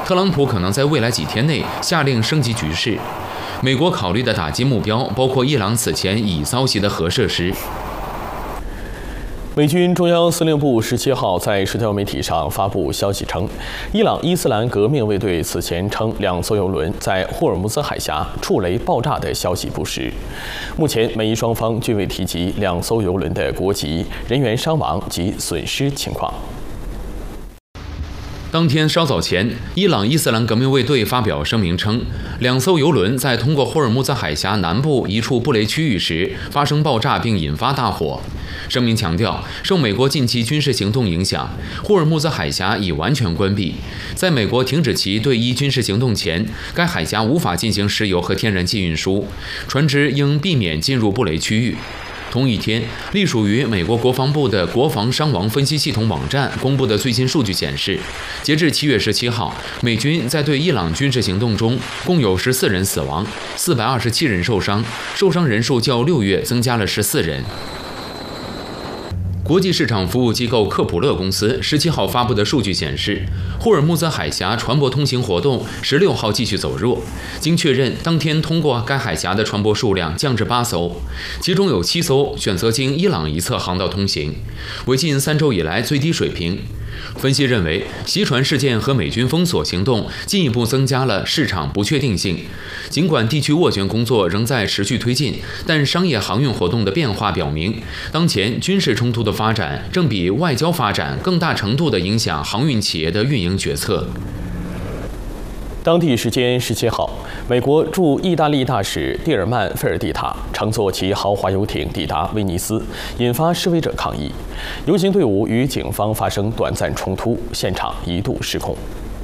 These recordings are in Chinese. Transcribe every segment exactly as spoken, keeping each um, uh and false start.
特朗普可能在未来几天内下令升级局势。美国考虑的打击目标包括伊朗此前已遭袭的核设施。 美军中央司令部十七号在社交媒体上发布消息称，伊朗伊斯兰革命卫队此前称两艘油轮在霍尔木兹海峡触雷爆炸的消息不实。目前，美伊双方均未提及两艘油轮的国籍、人员伤亡及损失情况。 当天稍早前，伊朗伊斯兰革命卫队发表声明称，两艘油轮在通过霍尔木兹海峡南部一处布雷区域时发生爆炸并引发大火。声明强调，受美国近期军事行动影响，霍尔木兹海峡已完全关闭。在美国停止其对伊军事行动前，该海峡无法进行石油和天然气运输，船只应避免进入布雷区域。同一天，隶属于美国国防部的国防伤亡分析系统网站公布的最新数据显示，截至七月十七号，美军在对伊朗军事行动中共有十四人死亡，四百二十七人受伤，受伤人数较六月增加了十四人。国际市场服务机构克普勒公司十七号发布的数据显示，霍尔木兹海峡船舶通行活动十六号继续走弱。经确认，当天通过该海峡的船舶数量降至八艘，其中有七艘选择经伊朗一侧航道通行，为近三周以来最低水平。分析认为，袭船事件和美军封锁行动进一步增加了市场不确定性。尽管地区斡旋工作仍在持续推进，但商业航运活动的变化表明，当前军事冲突的发展正比外交发展更大程度地影响航运企业的运营决策。 当地时间十七号，美国驻意大利大使蒂尔曼·费尔蒂塔乘坐其豪华游艇抵达威尼斯，引发示威者抗议。游行队伍与警方发生短暂冲突，现场一度失控。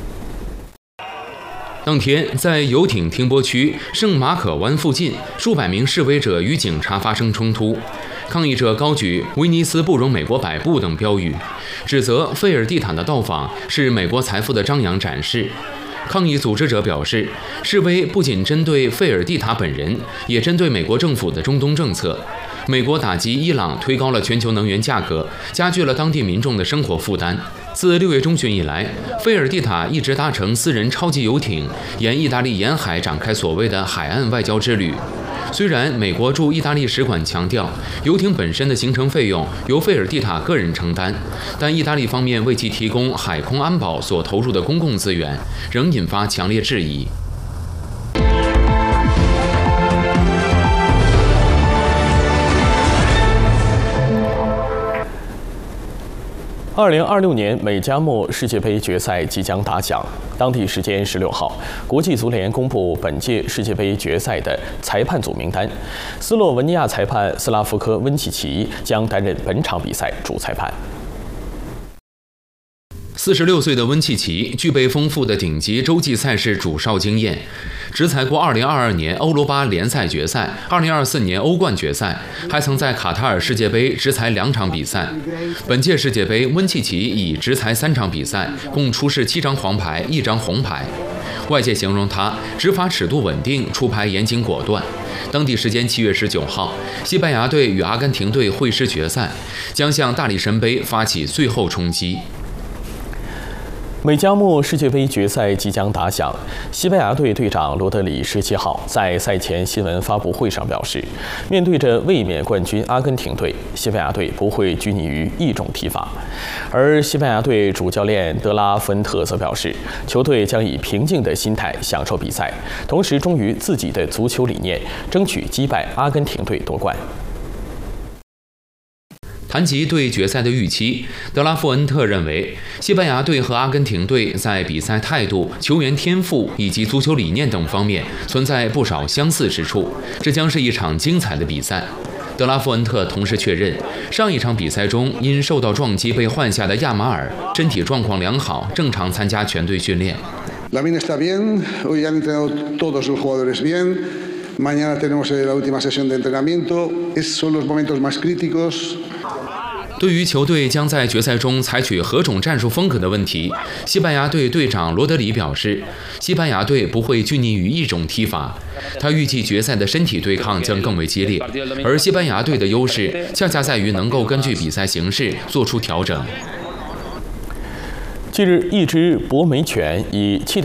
当天，在游艇停泊区圣马可湾附近，数百名示威者与警察发生冲突。抗议者高举“威尼斯不容美国摆布”等标语，指责费尔蒂塔的到访是美国财富的张扬展示。抗议组织者表示，示威不仅针对费尔蒂塔本人，也针对美国政府的中东政策。美国打击伊朗推高了全球能源价格，加剧了当地民众的生活负担。自六月中旬以来，费尔蒂塔一直搭乘私人超级游艇，沿意大利沿海展开所谓的海岸外交之旅。虽然美国驻意大利使馆强调，游艇本身的行程费用由费尔蒂塔个人承担，但意大利方面为其提供海空安保所投入的公共资源，仍引发强烈质疑。 二零二六年美加墨世界杯决赛即将打响。当地时间十六号，国际足联公布本届世界杯决赛的裁判组名单，斯洛文尼亚裁判斯拉夫科温契奇将担任本场比赛主裁判。 四十六岁的温契奇具备丰富的顶级洲际赛事主哨经验，执裁过二零二二年欧罗巴联赛决赛、二零二四年欧冠决赛，还曾在卡塔尔世界杯执裁两场比赛。本届世界杯，温契奇已执裁三场比赛，共出示七张黄牌、一张红牌。外界形容他执法尺度稳定，出牌严谨果断。当地时间七月十九号，西班牙队与阿根廷队会师决赛，将向大力神杯发起最后冲击。 美加墨世界杯决赛即将打响，西班牙队队长罗德里十七号在赛前新闻发布会上表示，面对着卫冕冠军阿根廷队，西班牙队不会拘泥于一种踢法。而西班牙队主教练德拉福恩特则表示，球队将以平静的心态享受比赛，同时忠于自己的足球理念，争取击败阿根廷队夺冠。 谈及对决赛的预期，德拉富恩特认为，西班牙队和阿根廷队在比赛态度、球员天赋以及足球理念等方面存在不少相似之处，这将是一场精彩的比赛。德拉富恩特同时确认，上一场比赛中因受到撞击被换下的亚马尔身体状况良好，正常参加全队训练。 Lamine está bien, hoy han entrenado todos los jugadores bien. Mañana tenemos la última sesión de entrenamiento. Esos son los momentos más críticos. 对于球队将在决赛中采取何种战术风格的问题，西班牙队队长罗德里表示，西班牙队不会拘泥于一种踢法。他预计决赛的身体对抗将更为激烈，而西班牙队的优势恰恰在于能够根据比赛形势做出调整。 近日，一只博美犬以气